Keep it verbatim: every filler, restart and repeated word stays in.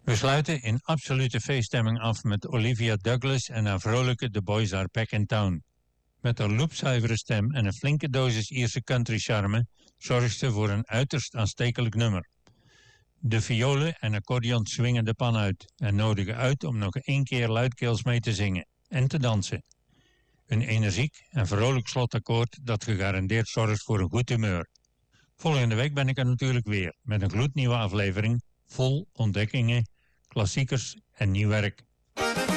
We sluiten in absolute feeststemming af met Olivia Douglas en haar vrolijke The Boys Are Back in Town. Met haar loopzuivere stem en een flinke dosis Ierse country charme zorgt ze voor een uiterst aanstekelijk nummer. De violen en accordeon swingen de pan uit en nodigen uit om nog één keer luidkeels mee te zingen en te dansen. Een energiek en vrolijk slotakkoord dat gegarandeerd zorgt voor een goed humeur. Volgende week ben ik er natuurlijk weer met een gloednieuwe aflevering vol ontdekkingen, klassiekers en nieuw werk.